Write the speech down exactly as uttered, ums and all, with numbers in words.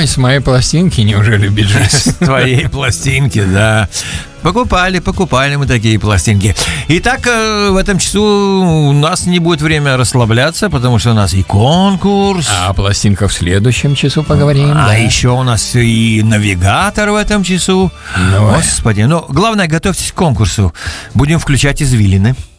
Ой, с моей пластинки неужели бежишь? С твоей пластинки, да. Покупали, покупали мы такие пластинки. Итак, в этом часу у нас не будет время расслабляться, потому что у нас и конкурс. А о пластинках в следующем часу поговорим. А да. еще у нас и навигатор в этом часу. Давай. Господи, ну, главное, готовьтесь к конкурсу. Будем включать извилины.